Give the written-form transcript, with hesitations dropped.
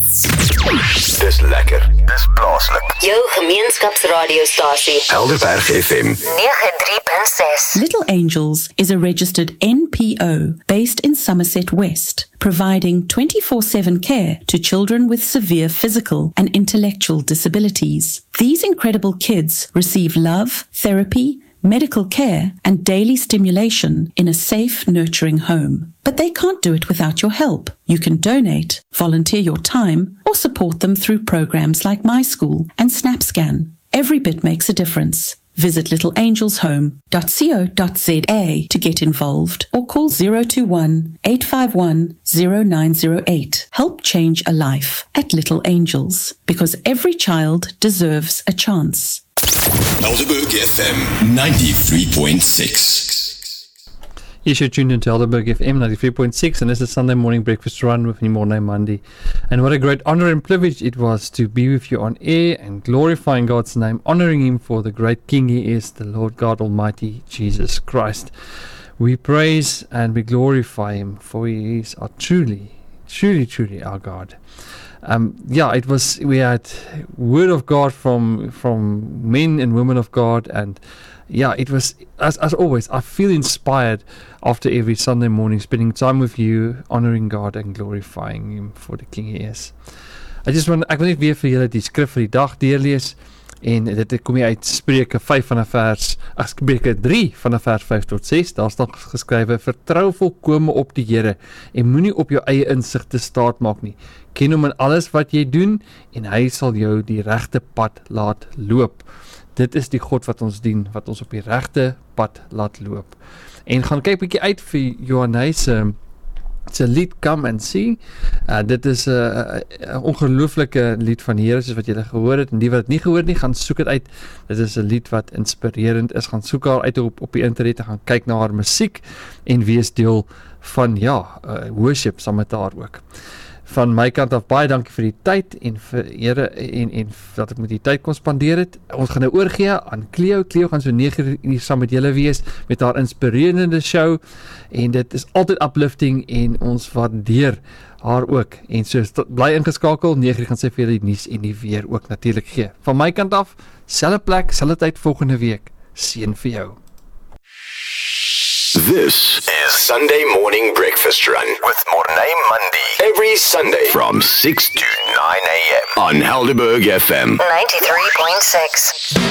Dis lekker. Dis plaaslik. Jou gemeenskapsradiostasie. Helderberg FM 93.6. Little Angels is a registered NPO based in Somerset West, providing 24/7 care to children with severe physical and intellectual disabilities. These incredible kids receive love, therapy, medical care, and daily stimulation in a safe, nurturing home. But they can't do it without your help. You can donate, volunteer your time, or support them through programs like My School and SnapScan. Every bit makes a difference. Visit littleangelshome.co.za to get involved or call 021-851-0908. Help change a life at Little Angels, because every child deserves a chance. Helderberg FM 93.6. Yes, you're tuned into Helderberg FM 93.6, and this is Sunday Morning Breakfast Run with me, Mornay Monday. And what a great honor and privilege it was to be with you on air and glorifying God's name, honoring Him for the great King He is, the Lord God Almighty, Jesus Christ. We praise and we glorify Him, for He is truly our God. We had word of God from men and women of God, and it was, as always, I feel inspired after every Sunday morning, spending time with you, honoring God and glorifying Him for the King He is. Ek wil net weer vir julle die skrif vir die dag deurlees, en dit kom hier uit Spreuke 3 van vers 5 tot 6, daar staan geskrywe: vertrou volkome op die Here, en moenie op jou eie insig te staat maak nie. Ken hom in alles wat jy doen, en hy sal jou die regte pad laat loop. Dit is die God wat ons dien, wat ons op die regte pad laat loop. En gaan kyk bietjie uit vir Johannes se lied Come and See. Dit is 'n ongelooflike lied van die Here, soos wat julle gehoor het, en die wat het nie gehoor nie, gaan soek dit uit. Dit is 'n lied wat inspirerend is. Gaan soek haar uit op die internet, gaan kyk na haar musiek en wees deel van worship saam met haar ook. Van my kant af baie dankie vir die tyd en vir Here en dat ek met die tyd kon spandeer het. Ons gaan nou oorgee aan Cleo. Cleo gaan so 9 uur saam met julle wees met haar inspirerende show, en dit is altyd uplifting en ons waardeer haar ook. En so bly ingeskakel, 9 uur gaan sy vir julle die nuus en die weer ook natuurlik gee. Van my kant af, selfe plek, selfe tyd volgende week. Seën vir jou. This is Sunday Morning Breakfast Run with Mornay Monday. Every Sunday from 6 to 9 a.m. on Helderberg FM 93.6.